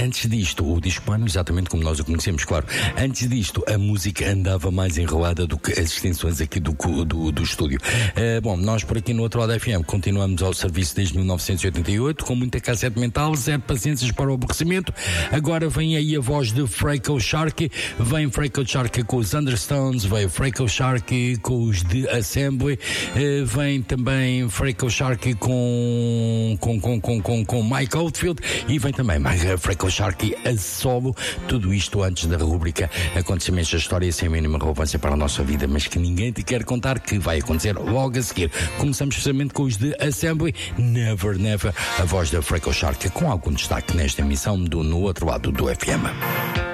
antes disto, o disco plano, exatamente como nós o conhecemos, claro. Antes disto, a música andava mais enrolada do que as extensões aqui do estúdio. Bom, nós por aqui no outro lado da FM continuamos ao serviço desde 1988, com muita cassete mental, zero paciências para o aborrecimento. Agora vem aí a voz de Franco Sharkey, vem Franco Sharkey com os Understones, vem Franco Sharkey com os The Assembly, vem também Franco Sharkey com Mike Oldfield, e vem também Franco Sharkey a solo. Tudo isto antes da rubrica Acontecimentos da História sem mínima relevância para a nossa vida, mas que ninguém te quer contar, que vai acontecer logo a seguir. Começamos precisamente com os The Assembly, Never Never, a voz da Franco Sharkey, com algum destaque nesta emissão do No Outro Lado do FM.